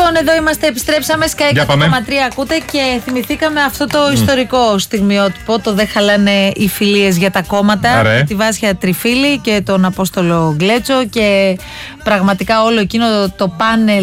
Λοιπόν, εδώ είμαστε, επιστρέψαμε. Sky 100,3 ακούτε και θυμηθήκαμε αυτό το ιστορικό στιγμιότυπο. Το δεν χαλάνε οι φιλίες για τα κόμματα. Τη Βάσια Τριφίλη και τον Απόστολο Γκλέτσο. Και πραγματικά όλο εκείνο το πάνελ